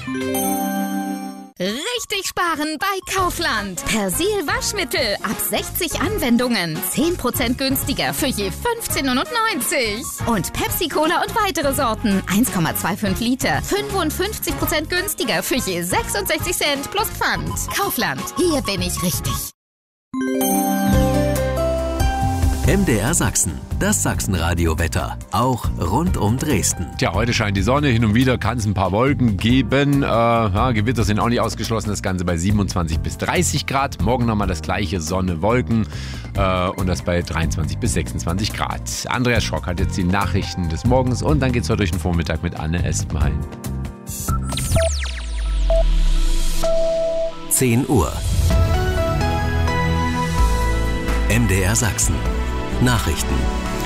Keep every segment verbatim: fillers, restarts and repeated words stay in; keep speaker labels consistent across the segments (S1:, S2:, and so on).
S1: Richtig sparen bei Kaufland. Persil Waschmittel ab sechzig Anwendungen. zehn Prozent günstiger für je fünfzehn neunundneunzig. Und Pepsi Cola und weitere Sorten. eins Komma fünfundzwanzig Liter. fünfundfünfzig Prozent günstiger für je sechsundsechzig Cent plus Pfand. Kaufland. Hier bin ich richtig.
S2: M D R Sachsen, das Sachsenradio-Wetter, auch rund um Dresden.
S3: Tja, heute scheint die Sonne, hin und wieder kann es ein paar Wolken geben. Äh, ja, Gewitter sind auch nicht ausgeschlossen, das Ganze bei siebenundzwanzig bis dreißig Grad. Morgen nochmal das gleiche, Sonne, Wolken äh, und das bei dreiundzwanzig bis sechsundzwanzig Grad. Andreas Schrock hat jetzt die Nachrichten des Morgens und dann geht's heute durch den Vormittag mit Anne Espenhain.
S2: zehn Uhr. M D R Sachsen. Nachrichten.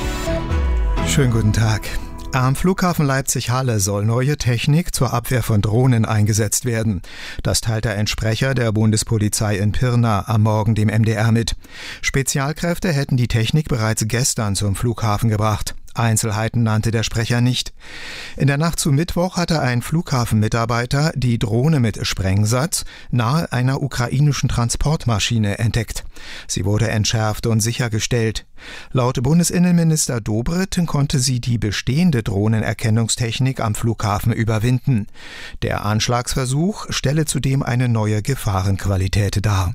S4: Schönen guten Tag. Am Flughafen Leipzig-Halle soll neue Technik zur Abwehr von Drohnen eingesetzt werden. Das teilte ein Sprecher der Bundespolizei in Pirna am Morgen dem M D R mit. Spezialkräfte hätten die Technik bereits gestern zum Flughafen gebracht. Einzelheiten nannte der Sprecher nicht. In der Nacht zu Mittwoch hatte ein Flughafenmitarbeiter die Drohne mit Sprengsatz nahe einer ukrainischen Transportmaschine entdeckt. Sie wurde entschärft und sichergestellt. Laut Bundesinnenminister Dobrindt konnte sie die bestehende Drohnenerkennungstechnik am Flughafen überwinden. Der Anschlagsversuch stelle zudem eine neue Gefahrenqualität dar.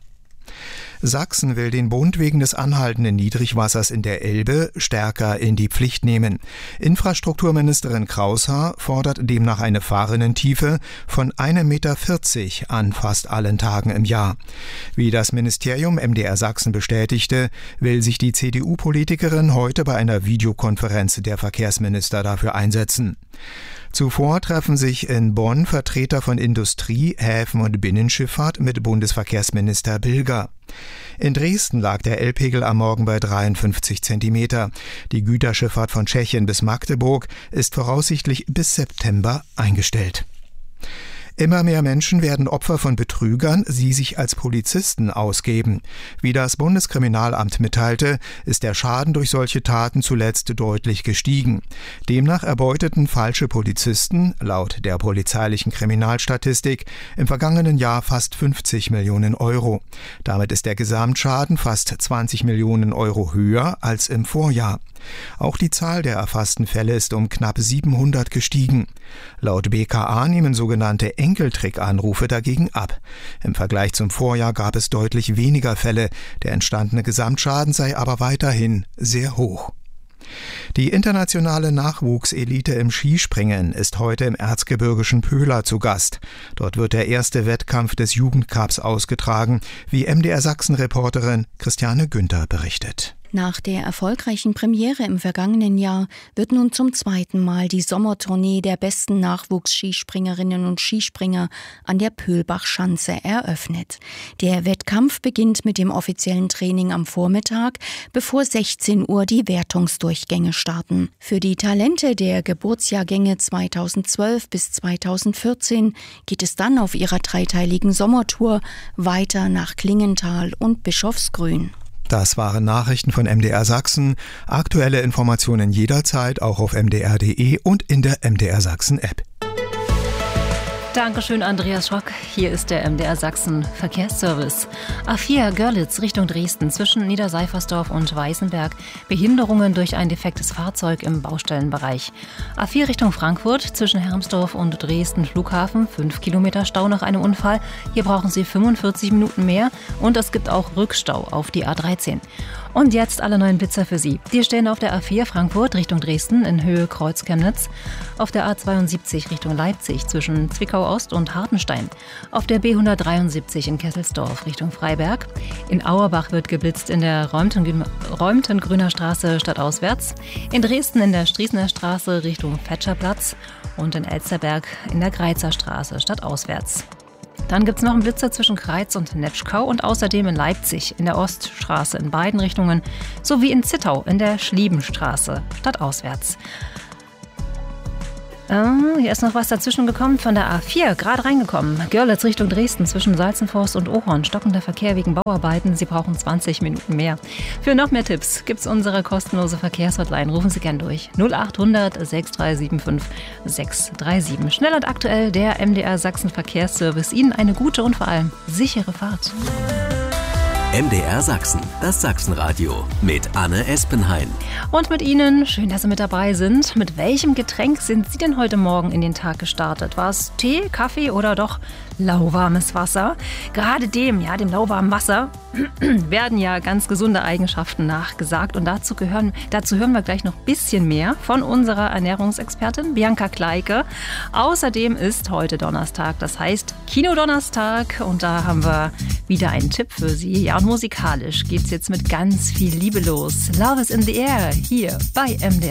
S4: Sachsen will den Bund wegen des anhaltenden Niedrigwassers in der Elbe stärker in die Pflicht nehmen. Infrastrukturministerin Kraushaar fordert demnach eine Fahrrinnentiefe von einem Meter vierzig an fast allen Tagen im Jahr. Wie das Ministerium M D R Sachsen bestätigte, will sich die C D U-Politikerin heute bei einer Videokonferenz der Verkehrsminister dafür einsetzen. Zuvor treffen sich in Bonn Vertreter von Industrie, Häfen und Binnenschifffahrt mit Bundesverkehrsminister Bilger. In Dresden lag der L-Pegel am Morgen bei dreiundfünfzig Zentimeter. Die Güterschifffahrt von Tschechien bis Magdeburg ist voraussichtlich bis September eingestellt. Immer mehr Menschen werden Opfer von Betrügern, die sich als Polizisten ausgeben. Wie das Bundeskriminalamt mitteilte, ist der Schaden durch solche Taten zuletzt deutlich gestiegen. Demnach erbeuteten falsche Polizisten, laut der polizeilichen Kriminalstatistik, im vergangenen Jahr fast fünfzig Millionen Euro. Damit ist der Gesamtschaden fast zwanzig Millionen Euro höher als im Vorjahr. Auch die Zahl der erfassten Fälle ist um knapp siebenhundert gestiegen. Laut B K A nehmen sogenannte Enkeltrick-Anrufe dagegen ab. Im Vergleich zum Vorjahr gab es deutlich weniger Fälle. Der entstandene Gesamtschaden sei aber weiterhin sehr hoch. Die internationale Nachwuchselite im Skispringen ist heute im erzgebirgischen Pöhla zu Gast. Dort wird der erste Wettkampf des Jugendcups ausgetragen, wie M D R Sachsen-Reporterin Christiane Günther berichtet.
S5: Nach der erfolgreichen Premiere im vergangenen Jahr wird nun zum zweiten Mal die Sommertournee der besten Nachwuchsskispringerinnen und Skispringer an der Pöhlbach-Schanze eröffnet. Der Wettkampf beginnt mit dem offiziellen Training am Vormittag, bevor sechzehn Uhr die Wertungsdurchgänge starten. Für die Talente der Geburtsjahrgänge zweitausendzwölf bis zweitausendvierzehn geht es dann auf ihrer dreiteiligen Sommertour weiter nach Klingenthal und Bischofsgrün.
S4: Das waren Nachrichten von M D R Sachsen. Aktuelle Informationen jederzeit auch auf m d r punkt d e und in der M D R Sachsen App.
S6: Dankeschön, Andreas Schrock. Hier ist der M D R Sachsen Verkehrsservice. A vier Görlitz Richtung Dresden zwischen Niederseifersdorf und Weißenberg. Behinderungen durch ein defektes Fahrzeug im Baustellenbereich. A vier Richtung Frankfurt zwischen Hermsdorf und Dresden Flughafen. Fünf Kilometer Stau nach einem Unfall. Hier brauchen Sie fünfundvierzig Minuten mehr. Und es gibt auch Rückstau auf die A dreizehn. Und jetzt alle neuen Blitzer für Sie. Die stehen auf der A vier Frankfurt Richtung Dresden in Höhe Kreuz-Chemnitz, auf der A zweiundsiebzig Richtung Leipzig zwischen Zwickau Ost und Hartenstein, auf der B hundertdreiundsiebzig in Kesselsdorf Richtung Freiberg. In Auerbach wird geblitzt in der Räumtengrüner Straße stadtauswärts, in Dresden in der Strießener Straße Richtung Fetscherplatz und in Elsterberg in der Greizer Straße stadtauswärts. Dann gibt es noch einen Blitzer zwischen Kreiz und Netschkau und außerdem in Leipzig in der Oststraße in beiden Richtungen sowie in Zittau in der Schliebenstraße stadtauswärts. Oh, hier ist noch was dazwischen gekommen von der A vier, gerade reingekommen. Görlitz Richtung Dresden zwischen Salzenforst und Ohorn. Stockender Verkehr wegen Bauarbeiten. Sie brauchen zwanzig Minuten mehr. Für noch mehr Tipps gibt's unsere kostenlose Verkehrshotline. Rufen Sie gern durch. null acht hundert sechs drei sieben fünf sechs drei sieben. Schnell und aktuell der M D R Sachsen Verkehrsservice. Ihnen eine gute und vor allem sichere Fahrt.
S2: M D R Sachsen, das Sachsenradio mit Anne Espenhain.
S6: Und mit Ihnen, schön, dass Sie mit dabei sind. Mit welchem Getränk sind Sie denn heute Morgen in den Tag gestartet? War es Tee, Kaffee oder doch lauwarmes Wasser? Gerade dem, ja, dem lauwarmen Wasser werden ja ganz gesunde Eigenschaften nachgesagt. Und dazu, gehören, dazu hören wir gleich noch ein bisschen mehr von unserer Ernährungsexpertin Bianca Kleike. Außerdem ist heute Donnerstag, das heißt Kinodonnerstag. Und da haben wir wieder einen Tipp für Sie. Ja, und musikalisch geht's jetzt mit ganz viel Liebe los. Love is in the air, hier bei M D R.